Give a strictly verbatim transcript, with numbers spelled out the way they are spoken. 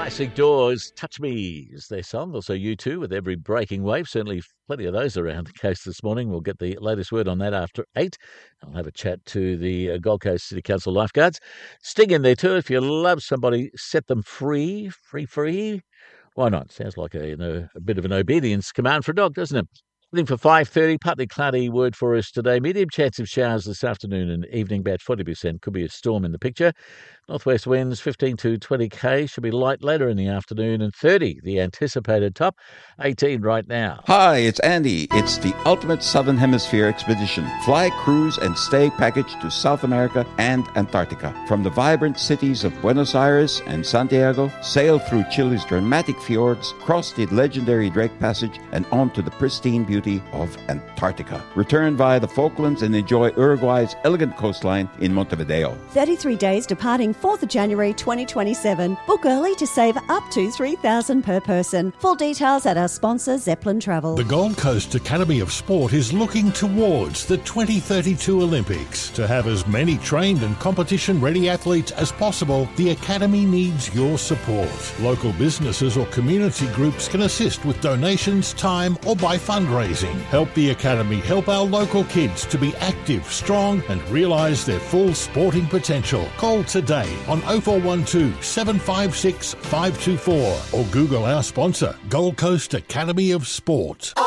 Classic Doors, Touch Me is their song. Also U two with Every Breaking Wave. Certainly plenty of those around the coast this morning. We'll get the latest word on that after eight. I'll have a chat to the uh, Gold Coast City Council lifeguards. Sting in there too. If you love somebody, set them free. Free, free. Why not? Sounds like a, you know, a bit of an obedience command for a dog, doesn't it? Looking for five thirty, partly cloudy word for us today. Medium chance of showers this afternoon and evening, about forty percent. Could be a storm in the picture. Northwest winds fifteen to twenty k. Should be light later in the afternoon, and thirty, the anticipated top. eighteen right now. Hi, it's Andy. It's the ultimate Southern Hemisphere expedition. Fly, cruise, and stay package to South America and Antarctica. From the vibrant cities of Buenos Aires and Santiago, sail through Chile's dramatic fjords, cross the legendary Drake Passage, and on to the pristine beauty of Antarctica. Return via the Falklands and enjoy Uruguay's elegant coastline in Montevideo. thirty-three days departing fourth of January twenty twenty-seven. Book early to save up to three thousand dollars per person. Full details at our sponsor, Zeppelin Travel. The Gold Coast Academy of Sport is looking towards the twenty thirty-two Olympics. To have as many trained and competition-ready athletes as possible, the Academy needs your support. Local businesses or community groups can assist with donations, time, or by fundraising. Help the Academy help our local kids to be active, strong, and realise their full sporting potential. Call today on oh four one two, seven five six, five two four or Google our sponsor, Gold Coast Academy of Sport.